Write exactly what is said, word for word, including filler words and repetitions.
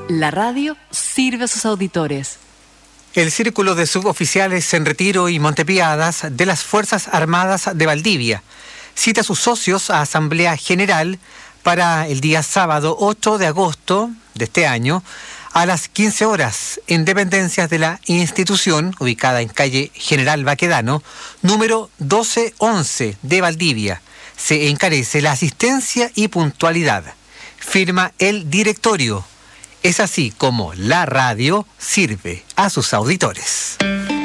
La radio sirve a sus auditores. El Círculo de Suboficiales en Retiro y Montepiadas de las Fuerzas Armadas de Valdivia cita a sus socios a Asamblea General para el día sábado ocho de agosto de este año a las quince horas en dependencias de la institución ubicada en calle General Baquedano, número doce once de Valdivia. Se encarece la asistencia y puntualidad. Firma el directorio. Es así como la radio sirve a sus auditores.